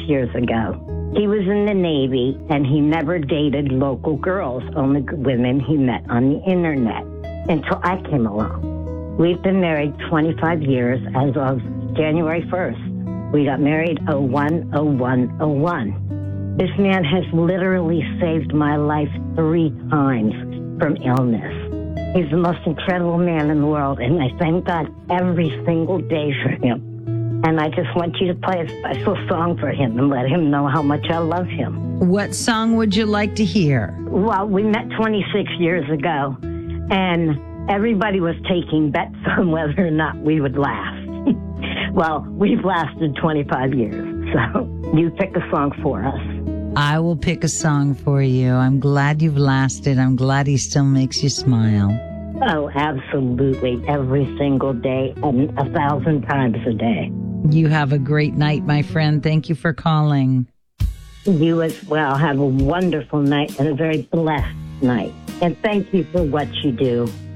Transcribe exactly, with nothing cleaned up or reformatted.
years ago. He was in the Navy, and he never dated local girls, only women he met on the internet, until I came along. We've been married twenty-five years as of January first. We got married oh one oh one oh one. This man has literally saved my life three times from illness. He's the most incredible man in the world, and I thank God every single day for him. And I just want you to play a special song for him and let him know how much I love him. What song would you like to hear? Well, we met twenty-six years ago, and everybody was taking bets on whether or not we would last. Well, we've lasted twenty-five years, so you pick a song for us. I will pick a song for you. I'm glad you've lasted. I'm glad he still makes you smile. Oh, absolutely. Every single day and a thousand times a day. You have a great night, my friend. Thank you for calling. You as well. Have a wonderful night and a very blessed night. And thank you for what you do.